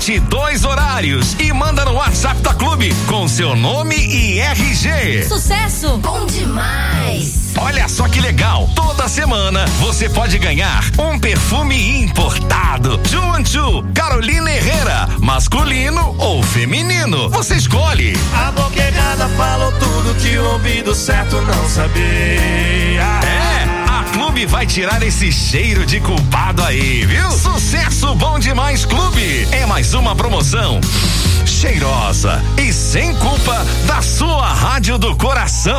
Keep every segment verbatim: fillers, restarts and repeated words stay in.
Anote dois horários e manda no WhatsApp da Clube com seu nome e R G. Sucesso! Bom demais! Olha só que legal! Toda semana você pode ganhar um perfume importado. Junto, Carolina Herrera, masculino ou feminino. Você escolhe. A boquejada falou tudo que o ouvido certo não sabia. É, a Clube vai tirar esse cheiro de culpado aí, viu? Sucesso Bom Demais Clube. É mais uma promoção cheirosa e sem culpa da sua rádio do coração.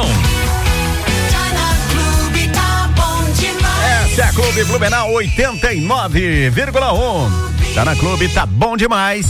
Essa é a Clube Blumenau oitenta e nove vírgula um. Tá na Clube, tá bom demais.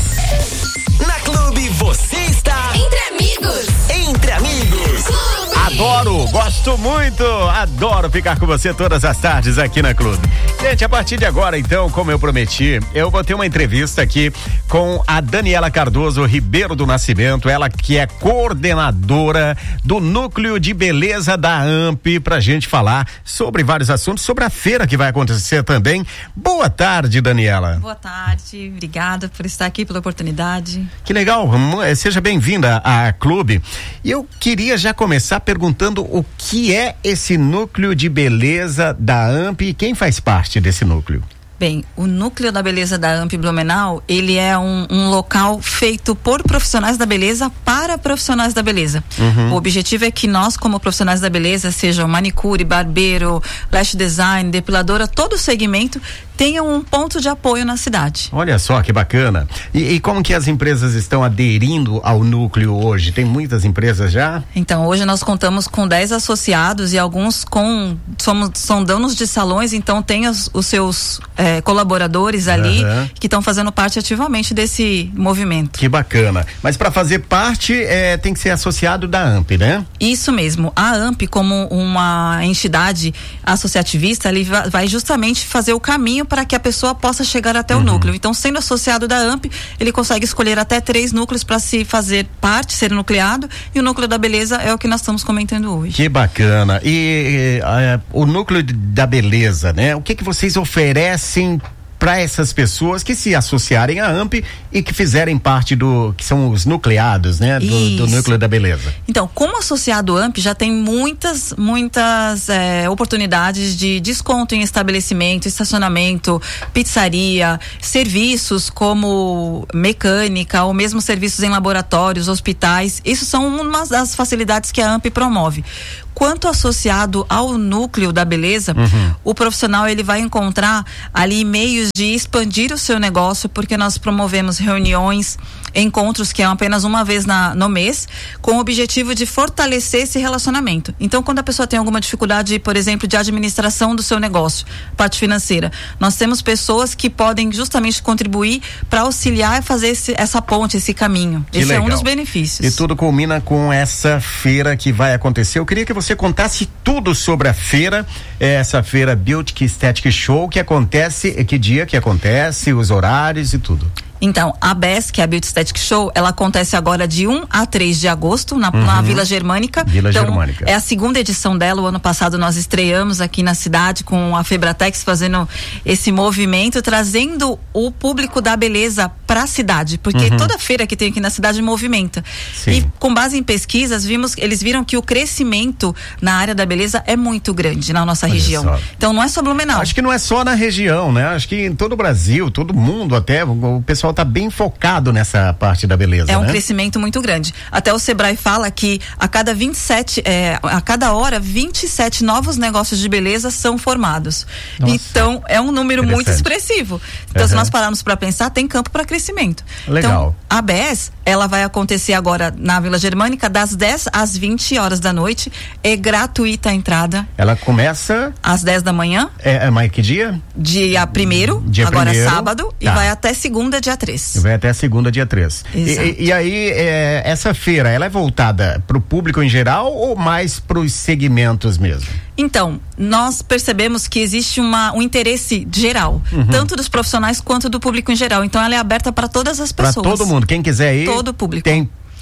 Na Clube você está entre amigos. Entre amigos. Clube. Adoro, gosto muito, adoro ficar com você todas as tardes aqui na Clube. Gente, a partir de agora, então, como eu prometi, eu vou ter uma entrevista aqui com a Daniela Cardoso Ribeiro do Nascimento, ela que é coordenadora do Núcleo de Beleza da A M P, pra gente falar sobre vários assuntos, sobre a feira que vai acontecer também. Boa tarde, Daniela. Boa tarde, obrigada por estar aqui, pela oportunidade. Que legal, seja bem-vinda à Clube. E eu queria já começar perguntando o que é esse Núcleo de Beleza da A M P e quem faz parte desse núcleo. Bem, o Núcleo da Beleza da A M P Blumenau, ele é um, um local feito por profissionais da beleza para profissionais da beleza. Uhum. O objetivo é que nós, como profissionais da beleza, sejam manicure, barbeiro, lash design, depiladora, todo o segmento, tenham um ponto de apoio na cidade. Olha só que bacana. E, e como que as empresas estão aderindo ao núcleo hoje? Tem muitas empresas já? Então, hoje nós contamos com dez associados e alguns com somos, são donos de salões, então tem os, os seus é, colaboradores ali uhum. que estão fazendo parte ativamente desse movimento. Que bacana. Mas para fazer parte é, tem que ser associado da A M P, né? Isso mesmo. A A M P, como uma entidade associativista, ele vai justamente fazer o caminho para que a pessoa possa chegar até uhum. o núcleo. Então, sendo associado da A M P, ele consegue escolher até três núcleos para se fazer parte, ser nucleado, e o núcleo da beleza é o que nós estamos comentando hoje. Que bacana. E uh, o núcleo da beleza, né? O que que vocês oferecem para essas pessoas que se associarem à A M P e que fizerem parte do, que são os nucleados, né? Do, do núcleo da beleza. Então, como associado à A M P, já tem muitas, muitas é, oportunidades de desconto em estabelecimento, estacionamento, pizzaria, serviços como mecânica ou mesmo serviços em laboratórios, hospitais. Isso são umas das facilidades que a A M P promove. Quanto associado ao núcleo da beleza, uhum. o profissional ele vai encontrar ali meios de expandir o seu negócio, porque nós promovemos reuniões, encontros que é apenas uma vez na, no mês, com o objetivo de fortalecer esse relacionamento. Então, quando a pessoa tem alguma dificuldade, por exemplo, de administração do seu negócio, parte financeira, nós temos pessoas que podem justamente contribuir para auxiliar e fazer esse, essa ponte, esse caminho. Que esse legal. É um dos benefícios. E tudo culmina com essa feira que vai acontecer. Eu queria que você contasse tudo sobre a feira, essa feira Beauty Aesthetic Show, que acontece, que dia que acontece, os horários e tudo. Então, a B E S, que é a Beauty Aesthetic Show, ela acontece agora de um a três de agosto na, uhum. na Vila Germânica. Vila então, Germânica. É a segunda edição dela. O ano passado nós estreamos aqui na cidade com a Febratex fazendo esse movimento, trazendo o público da beleza para a cidade, porque uhum. toda feira que tem aqui na cidade movimenta. Sim. E com base em pesquisas, vimos, eles viram que o crescimento na área da beleza é muito grande na nossa Olha região. Só. Então não é só Blumenau. Acho que não é só na região, né? Acho que em todo o Brasil, todo mundo até, o pessoal está bem focado nessa parte da beleza, É um né? crescimento muito grande. Até o Sebrae fala que a cada vinte e sete, é, a cada hora, vinte e sete novos negócios de beleza são formados. Nossa. Então, é um número muito expressivo. Então, uhum. se nós pararmos para pensar, tem campo para crescimento. Legal. Então, a B E S, ela vai acontecer agora na Vila Germânica, das dez às vinte horas da noite. É gratuita a entrada. Ela começa às dez da manhã. É, é mais que dia? Dia primeiro, dia agora primeiro. sábado, Tá. e vai até segunda, dia três. Vai até segunda, dia três. E, e aí, é, essa feira, ela é voltada para o público em geral ou mais para os segmentos mesmo? Então, nós percebemos que existe uma, um interesse geral, uhum. tanto dos profissionais quanto do público em geral. Então, ela é aberta para todas as pessoas. Para todo mundo, quem quiser ir. Todo o público. Tem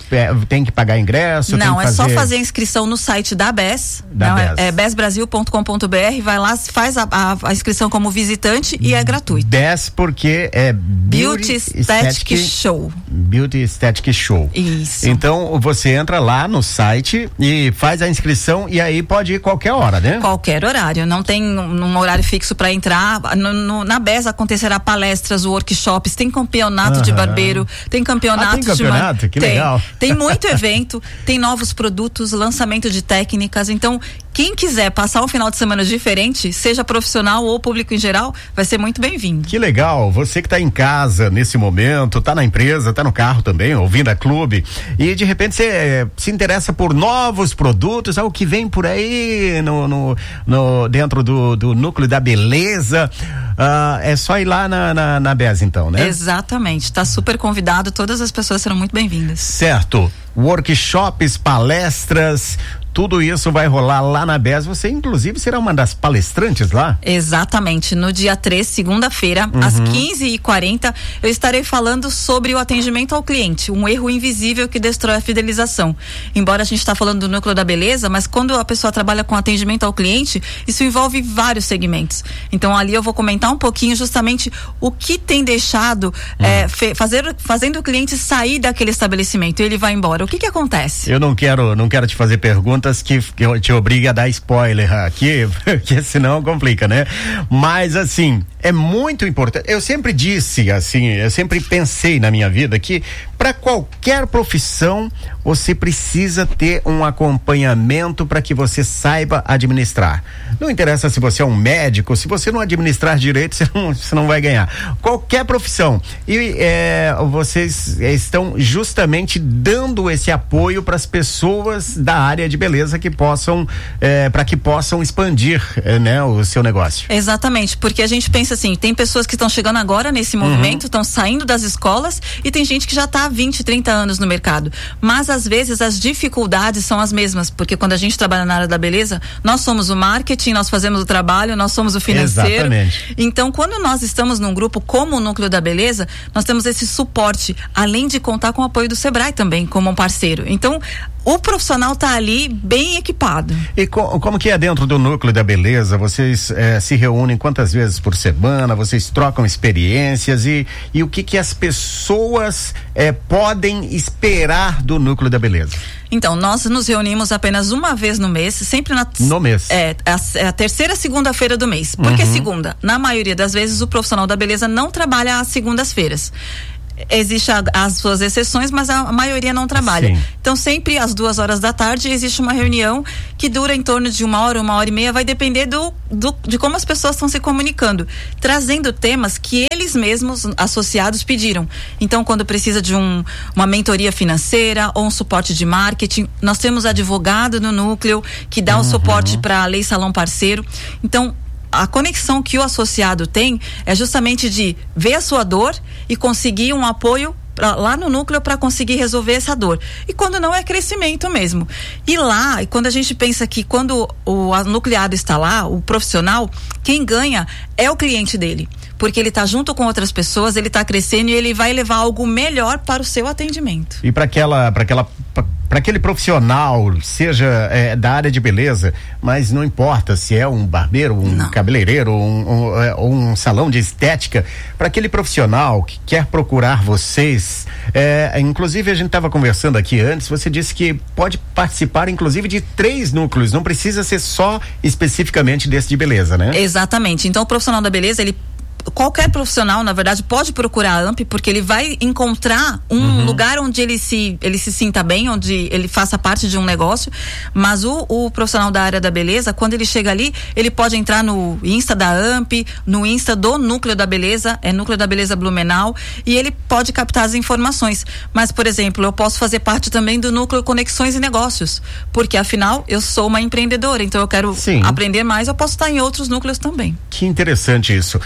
é, tem que pagar ingresso? Não, tem que é fazer... só fazer a inscrição no site da B E S. Da não, B E S. É, é b e s brasil ponto com ponto b r, vai lá, faz a, a, a inscrição como visitante e é gratuito. B E S porque é Beauty, Beauty Aesthetic Show. Beauty Aesthetic Show. Isso. Então você entra lá no site e faz a inscrição e aí pode ir qualquer hora, né? Qualquer horário, não tem um, um horário fixo para entrar. No, no, na B E S acontecerá palestras, workshops, tem campeonato Aham. de barbeiro, tem campeonato, Ah, tem campeonato? de Que tem, legal. Tem muito evento, tem novos produtos, lançamento de técnicas. Então, quem quiser passar um final de semana diferente, seja profissional ou público em geral, vai ser muito bem-vindo. Que legal, você que está em casa nesse momento, está na empresa, está no carro também, ouvindo a Clube, e de repente você eh, se interessa por novos produtos, algo que vem por aí no, no, no dentro do, do núcleo da beleza, uh, é só ir lá na, na, na B E S então, né? Exatamente, está super convidado, todas as pessoas serão muito bem-vindas. Certo, workshops, palestras, tudo isso vai rolar lá na B E S. Você, inclusive, será uma das palestrantes lá? Exatamente. No dia três, segunda-feira, Uhum. às quinze e quarenta, eu estarei falando sobre o atendimento ao cliente, um erro invisível que destrói a fidelização. Embora a gente está falando do núcleo da beleza, mas quando a pessoa trabalha com atendimento ao cliente, isso envolve vários segmentos. Então, ali eu vou comentar um pouquinho justamente o que tem deixado, Uhum. é, fe, fazer, fazendo o cliente sair daquele estabelecimento e ele vai embora. O que que acontece? Eu não quero, não quero te fazer perguntas que, que te obrigue a dar spoiler aqui, porque senão complica, né? Mas assim, é muito importante. Eu sempre disse assim, eu sempre pensei na minha vida que para qualquer profissão você precisa ter um acompanhamento para que você saiba administrar. Não interessa se você é um médico, se você não administrar direito, você não, você não vai ganhar. Qualquer profissão. E é, vocês estão justamente dando esse apoio para as pessoas da área de beleza que possam, é, para que possam expandir, é, né, o seu negócio. Exatamente, porque a gente pensa assim, tem pessoas que estão chegando agora nesse movimento, estão saindo das escolas e tem gente que já está há vinte, trinta anos no mercado. Mas às vezes as dificuldades são as mesmas, porque quando a gente trabalha na área da beleza, nós somos o marketing, nós fazemos o trabalho, nós somos o financeiro. Exatamente. Então, quando nós estamos num grupo como o Núcleo da Beleza, nós temos esse suporte, além de contar com o apoio do Sebrae também, como um parceiro. Então, o profissional está ali bem equipado. E co como que é dentro do núcleo da beleza? Vocês eh, se reúnem quantas vezes por semana? Vocês trocam experiências e, e o que que as pessoas eh, podem esperar do núcleo da beleza? Então, nós nos reunimos apenas uma vez no mês, sempre na... No mês. É, a, é a terceira segunda-feira do mês. Por que Uhum. segunda? Na maioria das vezes, o profissional da beleza não trabalha às segundas-feiras. Existe a, as suas exceções, mas a, a maioria não trabalha. Sim. Então, sempre às duas horas da tarde existe uma reunião que dura em torno de uma hora, uma hora e meia, vai depender do, do de como as pessoas estão se comunicando, trazendo temas que eles mesmos, associados, pediram. Então, quando precisa de um, uma mentoria financeira ou um suporte de marketing, nós temos advogado no núcleo que dá o suporte para a Lei Salão Parceiro. Então, a conexão que o associado tem é justamente de ver a sua dor e conseguir um apoio pra, lá no núcleo para conseguir resolver essa dor. E quando não, é crescimento mesmo. E lá, e quando a gente pensa que quando o nucleado está lá, o profissional, quem ganha é o cliente dele. Porque ele está junto com outras pessoas, ele está crescendo e ele vai levar algo melhor para o seu atendimento. E para aquela, para aquela, para aquele profissional, seja é, da área de beleza, mas não importa se é um barbeiro, um Não. cabeleireiro, um, um, é, um salão de estética, para aquele profissional que quer procurar vocês, é, inclusive a gente estava conversando aqui antes, você disse que pode participar inclusive de três núcleos, não precisa ser só especificamente desse de beleza, né? Exatamente. Então o profissional da beleza, ele qualquer profissional, na verdade, pode procurar a A M P, porque ele vai encontrar um uhum. lugar onde ele se, ele se sinta bem, onde ele faça parte de um negócio, mas o, o profissional da área da beleza, quando ele chega ali, ele pode entrar no Insta da A M P, no Insta do Núcleo da Beleza, é Núcleo da Beleza Blumenau, e ele pode captar as informações. Mas, por exemplo, eu posso fazer parte também do Núcleo Conexões e Negócios, porque afinal, eu sou uma empreendedora, então eu quero Sim. aprender mais, eu posso estar em outros núcleos também. Que interessante isso. O, o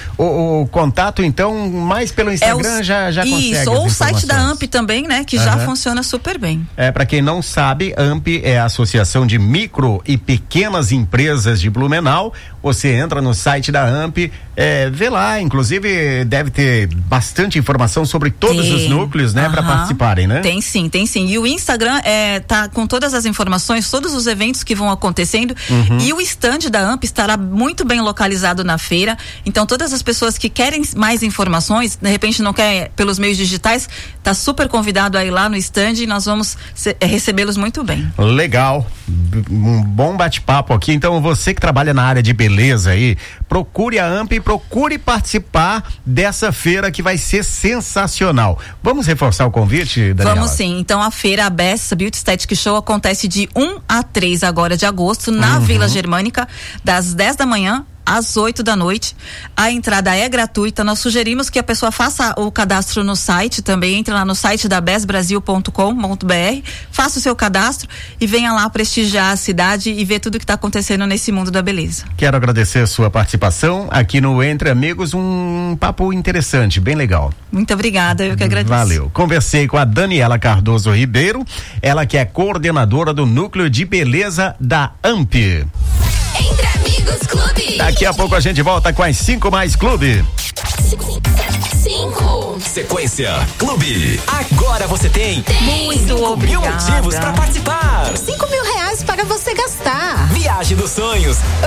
o contato, então, mais pelo Instagram é o, já, já consegue. Isso, ou o site da A M P também, né? Que uhum. já funciona super bem. É, para quem não sabe, A M P é a Associação de Micro e Pequenas Empresas de Blumenau. Você entra no site da A M P, é, vê lá, inclusive deve ter bastante informação sobre todos tem. os núcleos, né? Uhum. Para participarem, né? Tem sim, tem sim. E o Instagram é, tá com todas as informações, todos os eventos que vão acontecendo uhum. e o stand da A M P estará muito bem localizado na feira. Então todas as pessoas que querem mais informações, de repente não quer pelos meios digitais, tá super convidado a ir lá no stand e nós vamos se, é, recebê-los muito bem. Legal, um bom bate-papo aqui. Então você que trabalha na área de beleza aí, procure a A M P e procure participar dessa feira que vai ser sensacional. Vamos reforçar o convite, Daniela? Vamos sim. Então a feira, a Best Beauty Aesthetic Show acontece de um a três agora de agosto na uhum. Vila Germânica, das dez da manhã às oito da noite. A entrada é gratuita. Nós sugerimos que a pessoa faça o cadastro no site também. Entre lá no site da best brasil ponto com ponto b r, faça o seu cadastro e venha lá prestigiar a cidade e ver tudo que está acontecendo nesse mundo da beleza. Quero agradecer a sua participação aqui no Entre Amigos, um papo interessante, bem legal. Muito obrigada, eu que agradeço. Valeu. Conversei com a Daniela Cardoso Ribeiro, ela que é coordenadora do Núcleo de Beleza da A M P. Entre Amigos Clube. Daqui a pouco a gente volta com as cinco mais Clube. Cinco. Sequência Clube. Agora você tem muito obrigada. Mil motivos para participar. Cinco mil reais para você gastar. Viagem dos sonhos.